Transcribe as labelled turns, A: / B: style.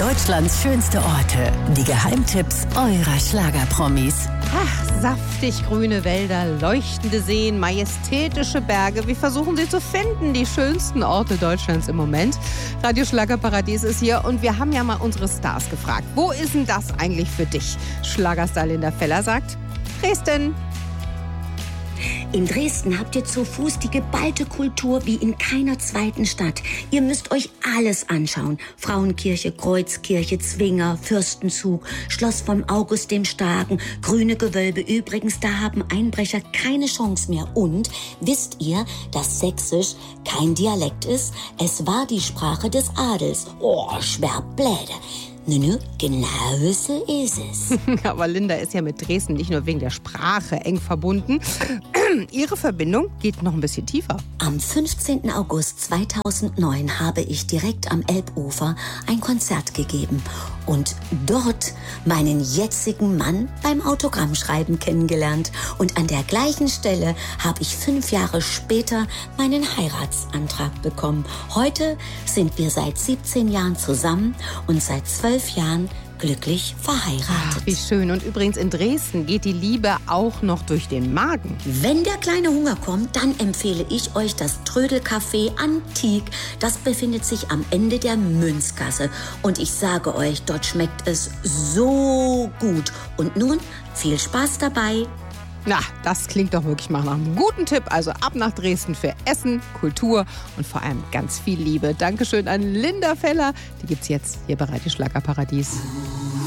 A: Deutschlands schönste Orte. Die Geheimtipps eurer Schlagerpromis.
B: Ach, saftig grüne Wälder, leuchtende Seen, majestätische Berge. Wir versuchen sie zu finden, die schönsten Orte Deutschlands im Moment. Radio Schlagerparadies ist hier und wir haben ja mal unsere Stars gefragt. Wo ist denn das eigentlich für dich? Schlagerstar Linda Feller sagt, Dresden.
C: In Dresden habt ihr zu Fuß die geballte Kultur wie in keiner zweiten Stadt. Ihr müsst euch alles anschauen. Frauenkirche, Kreuzkirche, Zwinger, Fürstenzug, Schloss von August dem Starken, grüne Gewölbe. Übrigens, da haben Einbrecher keine Chance mehr. Und wisst ihr, dass Sächsisch kein Dialekt ist? Es war die Sprache des Adels. Oh, Schwerbläde. Nö, genau so ist es.
B: Aber Linda ist ja mit Dresden nicht nur wegen der Sprache eng verbunden. Ihre Verbindung geht noch ein bisschen tiefer.
C: Am 15. August 2009 habe ich direkt am Elbufer ein Konzert gegeben und dort meinen jetzigen Mann beim Autogrammschreiben kennengelernt. Und an der gleichen Stelle habe ich 5 Jahre später meinen Heiratsantrag bekommen. Heute sind wir seit 17 Jahren zusammen und seit 12 Jahren glücklich verheiratet.
B: Ach, wie schön. Und übrigens in Dresden geht die Liebe auch noch durch den Magen.
C: Wenn der kleine Hunger kommt, dann empfehle ich euch das Trödelcafé Antik. Das befindet sich am Ende der Münzgasse. Und ich sage euch, dort schmeckt es so gut. Und nun viel Spaß dabei.
B: Na, das klingt doch wirklich mal nach einem guten Tipp. Also ab nach Dresden für Essen, Kultur und vor allem ganz viel Liebe. Dankeschön an Linda Feller. Die gibt's jetzt hier bei Radio Schlagerparadies.